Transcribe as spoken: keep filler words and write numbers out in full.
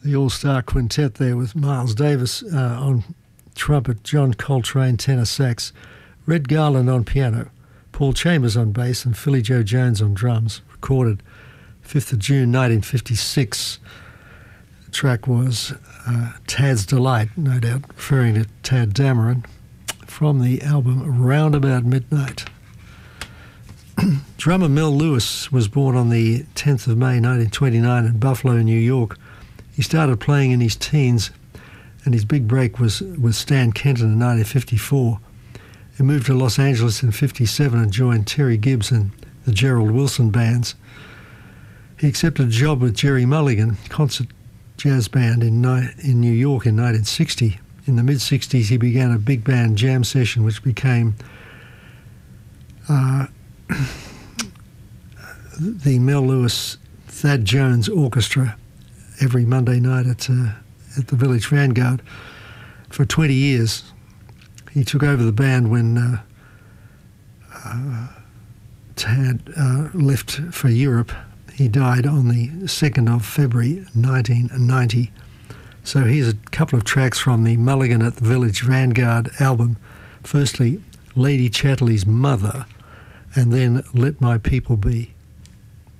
The all-star quintet there with Miles Davis uh, on trumpet, John Coltrane tenor sax, Red Garland on piano, Paul Chambers on bass and Philly Joe Jones on drums. Recorded fifth of June nineteen fifty-six. The track was uh, Tad's Delight, no doubt referring to Tadd Dameron, from the album Round About Midnight. Drummer Mel Lewis was born on the tenth of May nineteen twenty-nine in Buffalo, New York. He started playing in his teens, and his big break was with Stan Kenton in nineteen fifty-four. He moved to Los Angeles in fifty-seven and joined Terry Gibbs and the Gerald Wilson bands. He accepted a job with Jerry Mulligan concert jazz band in, in New York in nineteen sixty. In the mid-sixties, he began a big band jam session, which became uh, the Mel Lewis Thad Jones Orchestra every Monday night at, uh, at the Village Vanguard for twenty years. He took over the band when uh, uh, Tad uh, left for Europe. He died on the second of February nineteen ninety. So here's a couple of tracks from the Mulligan at the Village Vanguard album. Firstly, Lady Chatterley's Mother, and then Let My People Be.